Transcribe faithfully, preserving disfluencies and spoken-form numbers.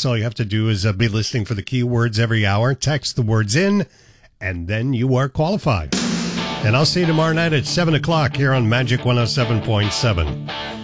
So all you have to do is uh, be listening for the keywords every hour, text the words in, and then you are qualified. And I'll see you tomorrow night at seven o'clock here on Magic one oh seven point seven.